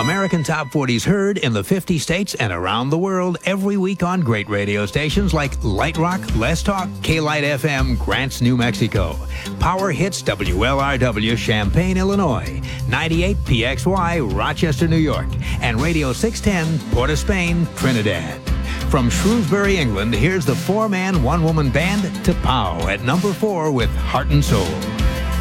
American Top 40s heard in the 50 states and around the world every week on great radio stations like Light Rock, Let's Talk, K-Light FM, Grants, New Mexico. Power Hits WLRW, Champaign, Illinois. 98 PXY, Rochester, New York. And Radio 610, Port of Spain, Trinidad. From Shrewsbury, England, here's the four-man, one-woman band, T'Pau, at number 4 with Heart and Soul.